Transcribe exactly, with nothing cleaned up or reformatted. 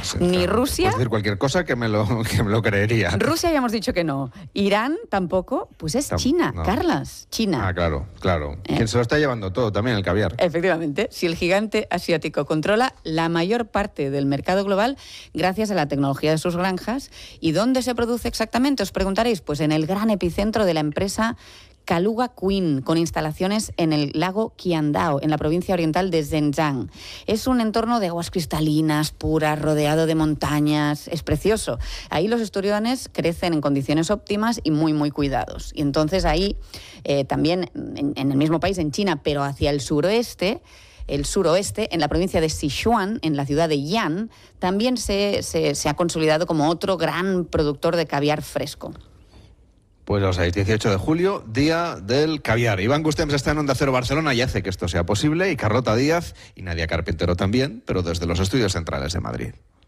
sí, Ni claro. Rusia... Puedes decir cualquier cosa que me lo, que me lo creería. Rusia ya hemos dicho que no. Irán tampoco. Pues es Tam- China, no. Carlas. China. Ah, claro, claro. ¿Eh? Quien se lo está llevando todo, también el caviar. Efectivamente, si el gigante asiático controla la mayor parte del mercado global gracias a la tecnología de sus granjas. ¿Y dónde se produce exactamente? Os preguntaréis, pues en el gran epicentro de la empresa Kaluga Queen, con instalaciones en el lago Qiandao, en la provincia oriental de Zhejiang. Es un entorno de aguas cristalinas, puras, rodeado de montañas. Es precioso. Ahí los esturiones crecen en condiciones óptimas y muy, muy cuidados. Y entonces ahí, eh, también en, en el mismo país, en China, pero hacia el suroeste, el suroeste, en la provincia de Sichuan, en la ciudad de Yan, también se, se, se ha consolidado como otro gran productor de caviar fresco. Pues los seis, dieciocho de julio, Día del Caviar. Iván Gustems está en Onda Cero Barcelona y hace que esto sea posible, y Carlota Díaz y Nadia Carpintero también, pero desde los estudios centrales de Madrid.